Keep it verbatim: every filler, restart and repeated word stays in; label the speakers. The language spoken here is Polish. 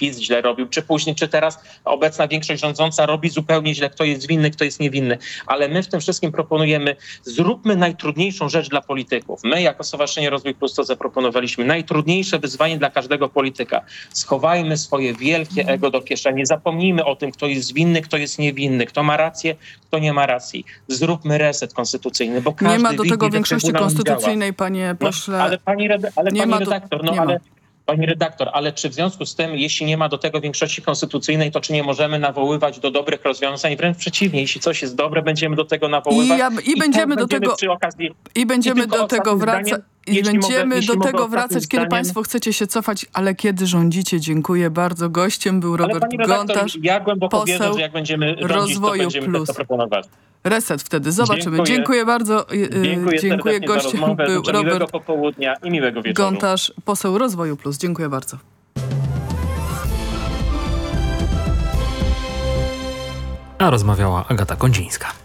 Speaker 1: PiS źle robił, czy później, czy teraz obecna większość rządząca robi zupełnie źle, kto jest winny, kto jest niewinny. Ale my w tym wszystkim proponujemy, zróbmy najtrudniejszą rzecz dla polityków. My jako Stowarzyszenie Rozwój Plus to zaproponowaliśmy. Najtrudniejsze wyzwanie dla każdego polityka. Schowajmy swoje wielkie ego do kieszeni. Zapomnijmy o tym, kto jest winny, kto jest niewinny, kto ma rację, kto nie ma racji. Zróbmy reset konstytucyjny, bo każdy
Speaker 2: Nie ma do
Speaker 1: widzi,
Speaker 2: tego
Speaker 1: że
Speaker 2: większości
Speaker 1: Trybunał
Speaker 2: konstytucyjnej,
Speaker 1: działa.
Speaker 2: panie pośle.
Speaker 1: No, ale pani, red- ale
Speaker 2: nie
Speaker 1: pani
Speaker 2: ma do-
Speaker 1: redaktor, no
Speaker 2: nie ma.
Speaker 1: ale... Pani redaktor, ale czy w związku z tym, jeśli nie ma do tego większości konstytucyjnej, to czy nie możemy nawoływać do dobrych rozwiązań? Wręcz przeciwnie, jeśli coś jest dobre, będziemy do tego nawoływać.
Speaker 2: I, ja, i,
Speaker 1: I
Speaker 2: będziemy
Speaker 1: tak
Speaker 2: do tego
Speaker 1: przy okazji,
Speaker 2: i będziemy
Speaker 1: i tylko
Speaker 2: do tego
Speaker 1: ostatnim
Speaker 2: wracać.
Speaker 1: zdaniem,
Speaker 2: I
Speaker 1: jeśli
Speaker 2: będziemy
Speaker 1: mogę- jeśli
Speaker 2: do
Speaker 1: mogę
Speaker 2: tego
Speaker 1: ostatnim
Speaker 2: wracać, kiedy
Speaker 1: zdaniem.
Speaker 2: państwo chcecie się cofać, ale kiedy rządzicie? Dziękuję bardzo. Gościem był
Speaker 1: Ale
Speaker 2: Robert
Speaker 1: pani redaktor,
Speaker 2: Gontarz,
Speaker 1: ja głęboko wierzę,
Speaker 2: poseł
Speaker 1: że jak będziemy rządzić, to
Speaker 2: Rozwoju
Speaker 1: będziemy
Speaker 2: Plus.
Speaker 1: to proponować.
Speaker 2: Reset wtedy. Zobaczymy. Dziękuję,
Speaker 1: Dziękuję.
Speaker 2: bardzo. Y, y,
Speaker 1: Dziękuję,
Speaker 2: Dziękuję.
Speaker 1: serdecznie za
Speaker 2: Gościem
Speaker 1: rozmowę.
Speaker 2: był
Speaker 1: Życzę miłego
Speaker 2: Robert
Speaker 1: popołudnia i miłego wieczoru.
Speaker 2: Gontarz, poseł Rozwoju Plus. Dziękuję bardzo.
Speaker 3: A rozmawiała Agata Kondzińska.